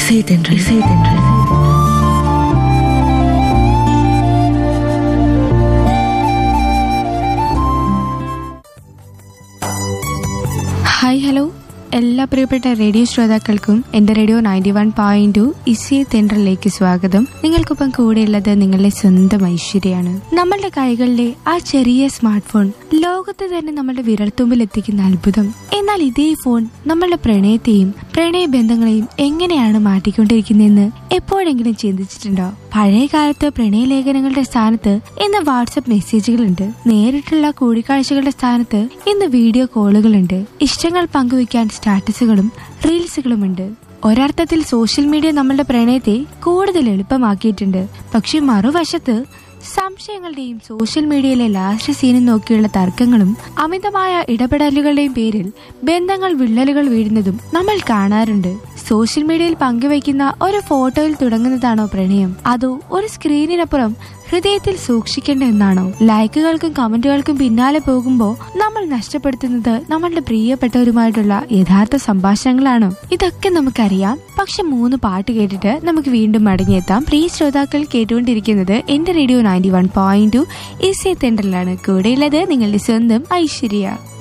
இசை தென்றல் இசை தென்றல். ഹായ് ഹലോ, എല്ലാ പ്രിയപ്പെട്ട റേഡിയോ ശ്രോതാക്കൾക്കും എന്റെ റേഡിയോ 91.2 ഇസൈ തെன்றലിലേക്ക് സ്വാഗതം. നിങ്ങൾക്കൊപ്പം കൂടെയുള്ളത് നിങ്ങളുടെ സ്വന്തം ഐശ്വര്യയാണ്. നമ്മളുടെ കൈകളിലെ ആ ചെറിയ സ്മാർട്ട് ഫോൺ ലോകത്ത് തന്നെ നമ്മളുടെ വിരൽത്തുമ്പിൽ എത്തിക്കുന്ന അത്ഭുതം. എന്നാൽ ഇതേ ഫോൺ നമ്മളുടെ പ്രണയത്തെയും പ്രണയബന്ധങ്ങളെയും എങ്ങനെയാണ് മാറ്റിക്കൊണ്ടിരിക്കുന്നതെന്ന് എപ്പോഴെങ്കിലും ചിന്തിച്ചിട്ടുണ്ടോ? പഴയ കാലത്ത് പ്രണയലേഖനങ്ങളുടെ സ്ഥാനത്ത് ഇന്ന് വാട്സപ്പ് മെസ്സേജുകളുണ്ട്. നേരിട്ടുള്ള കൂടിക്കാഴ്ചകളുടെ സ്ഥാനത്ത് ഇന്ന് വീഡിയോ കോളുകളുണ്ട്. ഇഷ്ടങ്ങൾ പങ്കുവയ്ക്കാൻ സ്റ്റാറ്റസുകളും റീൽസുകളുമുണ്ട്. ഒരർത്ഥത്തിൽ സോഷ്യൽ മീഡിയ നമ്മളുടെ പ്രണയത്തെ കൂടുതൽ എളുപ്പമാക്കിയിട്ടുണ്ട്. പക്ഷെ മറുവശത്ത് സംശയങ്ങളുടെയും സോഷ്യൽ മീഡിയയിലെ ലാസ്റ്റ് സീനും നോക്കിയുള്ള തർക്കങ്ങളും അമിതമായ ഇടപെടലുകളുടെയും പേരിൽ ബന്ധങ്ങൾ വിള്ളലുകൾ വീഴുന്നതും നമ്മൾ കാണാറുണ്ട്. സോഷ്യൽ മീഡിയയിൽ പങ്കുവയ്ക്കുന്ന ഒരു ഫോട്ടോയിൽ തുടങ്ങുന്നതാണോ പ്രണയം, അതോ ഒരു സ്ക്രീനിനപ്പുറം ഹൃദയത്തിൽ സൂക്ഷിക്കേണ്ട എന്നാണോ? ലൈക്കുകൾക്കും കമന്റുകൾക്കും പിന്നാലെ പോകുമ്പോൾ നമ്മൾ നഷ്ടപ്പെടുത്തുന്നത് നമ്മളുടെ പ്രിയപ്പെട്ടവരുമായിട്ടുള്ള യഥാർത്ഥ സംഭാഷണങ്ങളാണോ? ഇതൊക്കെ നമുക്കറിയാം. പക്ഷെ 3 പാട്ട് കേട്ടിട്ട് നമുക്ക് വീണ്ടും മടങ്ങിയെത്താം. പ്രിയ ശ്രോതാക്കൾ കേട്ടുകൊണ്ടിരിക്കുന്നത് എന്റെ റേഡിയോ 91.2 ഇസൈ തെன்றലാണ്. കൂടെയുള്ളത് നിങ്ങളുടെ സ്വന്തം ഐശ്വര്യ.